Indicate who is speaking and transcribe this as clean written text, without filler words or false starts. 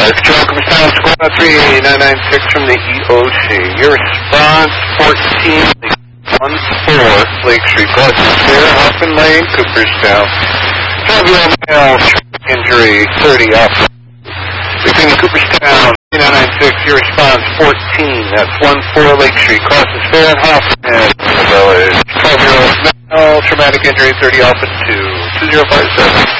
Speaker 1: Control, Cooperstown, Squad 38996 from the EOC. Your response, 14 Lake Street, Gloucester Square, Hoffman Lane, Cooperstown. 12-year-old male, injury, 30 up. Between Cooperstown, 38996, your response, 14, that's 14 Lake Street, crosses Fair and Hoffman, the village. 12-year-old male, traumatic injury, 30 Alpha 2, 2057.